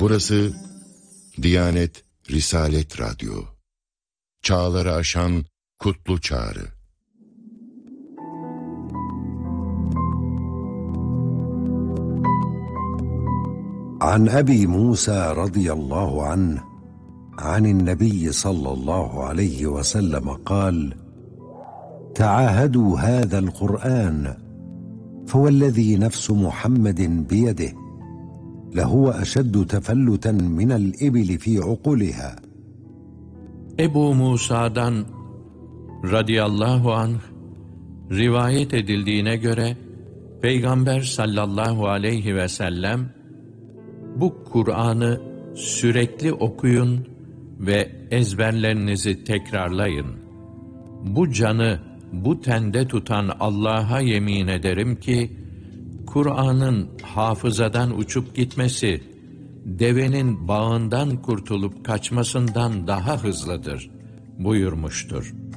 Burası Diyanet Risalet Radyo. Çağları aşan kutlu çağrı. An Ebi Musa radıyallahu anh anin Nebiyyi sallallahu aleyhi ve sellem kal: تعاهدوا هذا القرآن فوالذي نفس محمد بيده لهو أشد تفلتا من الإبل في عقولها. Ebu Musa'dan radıyallahu anh rivayet edildiğine göre Peygamber sallallahu aleyhi ve sellem bu Kur'an'ı sürekli okuyun ve ezberlerinizi tekrarlayın. Bu canı bu tende tutan Allah'a yemin ederim ki Kur'an'ın hafızadan uçup gitmesi devenin bağından kurtulup kaçmasından daha hızlıdır buyurmuştur.